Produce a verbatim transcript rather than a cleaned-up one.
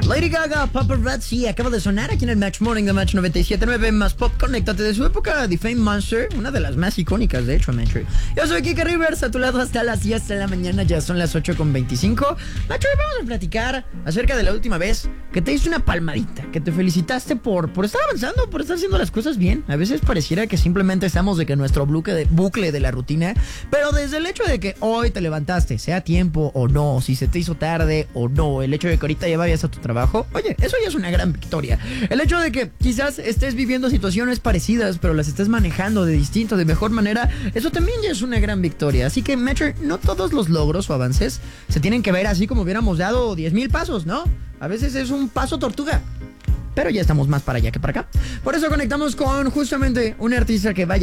Lady Gaga, Paparazzi, acaba de sonar aquí en el Match Morning de Match noventa y siete punto nueve más Pop. Conéctate de su época de Fame Monster, una de las más icónicas, de hecho, Metro. Yo soy Kike Rivers, a tu lado hasta las diez de la mañana, ya son las ocho con veinticinco. Macho, hoy vamos a platicar acerca de la última vez que te diste una palmadita, que te felicitaste por, por estar avanzando, por estar haciendo las cosas bien. A veces pareciera que simplemente estamos de que nuestro bucle de, bucle de la rutina, pero desde el hecho de que hoy te levantaste, sea tiempo o no, si se te hizo tarde o no, el hecho de que ahorita ya vayas a tu trabajo, oye, eso ya es una gran victoria. El hecho de que quizás estés viviendo situaciones parecidas, pero las estés manejando de distinto, de mejor manera, eso también ya es una gran victoria. Así que, Metro, no todos los logros o avances se tienen que ver así como hubiéramos dado diez mil pasos, ¿no? A veces es un paso tortuga, pero ya estamos más para allá que para acá. Por eso conectamos con justamente un artista que vaya